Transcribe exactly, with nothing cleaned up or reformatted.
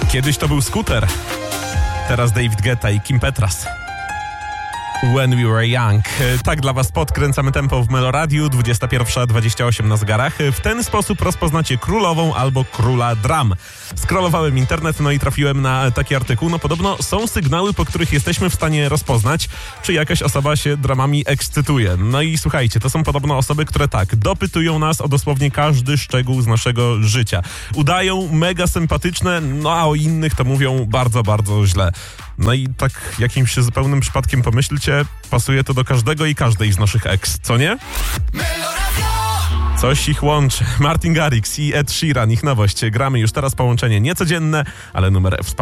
Kiedyś to był Scooter, teraz David Guetta i Kim Petras. When We Were Young. Tak dla was podkręcamy tempo w Meloradiu, dwudziesta pierwsza dwadzieścia osiem na zegarach. W ten sposób rozpoznacie królową albo króla dram. Scrollowałem internet, no i trafiłem na taki artykuł. No podobno są sygnały, po których jesteśmy w stanie rozpoznać, czy jakaś osoba się dramami ekscytuje. No i słuchajcie, to są podobno osoby, które tak, dopytują nas o dosłownie każdy szczegół z naszego życia. Udają mega sympatyczne, no a o innych to mówią bardzo, bardzo źle. No i tak jakimś zupełnym przypadkiem pomyślcie, pasuje to do każdego i każdej z naszych ex, co nie? Coś ich łączy. Martin Garrix i Ed Sheeran, ich nowość. Gramy już teraz połączenie niecodzienne, ale numer wspaniały.